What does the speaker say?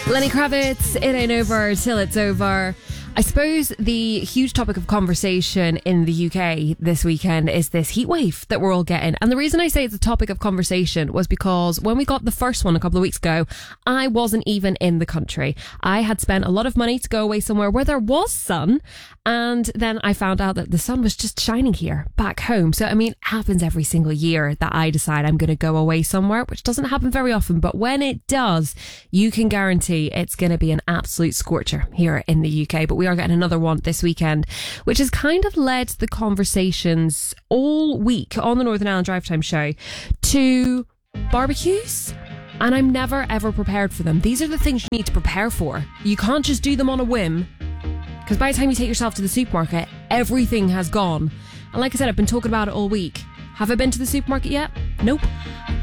Lenny Kravitz, It Ain't Over Till It's Over. I suppose the huge topic of conversation in the UK this weekend is this heat wave that we're all getting. And the reason I say it's a topic of conversation was because when we got the first one a couple of weeks ago, I wasn't even in the country. I had spent a lot of money to go away somewhere where there was sun. And then I found out that the sun was just shining here back home. So, I mean, it happens every single year that I decide I'm going to go away somewhere, which doesn't happen very often. But when it does, you can guarantee it's going to be an absolute scorcher here in the UK. But we are getting another one this weekend, which has kind of led the conversations all week on the Northern Ireland Drive Time show to barbecues. And I'm never ever prepared for them. These are the things you need to prepare for. You can't just do them on a whim, because by the time you take yourself to the supermarket, everything has gone. And like I said, I've been talking about it all week. Have I been to the supermarket yet? Nope.